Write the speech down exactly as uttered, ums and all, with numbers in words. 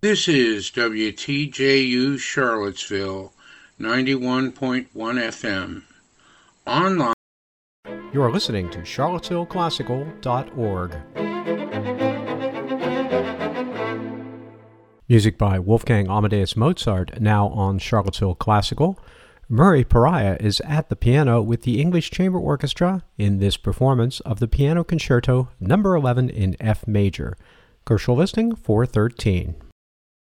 This is W T J U Charlottesville, ninety-one point one F M. Online. You are listening to charlottesville classical dot org. Music by Wolfgang Amadeus Mozart, now on Charlottesville Classical. Murray Pariah is at the piano with the English Chamber Orchestra in this performance of the Piano Concerto number eleven in F major. Crucial listing four thirteen.